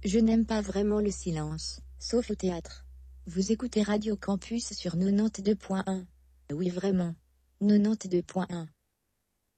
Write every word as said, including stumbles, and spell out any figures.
Je n'aime pas vraiment le silence, sauf au théâtre. Vous écoutez Radio Campus sur quatre-vingt-deux point un. Oui vraiment. quatre-vingt-deux point un.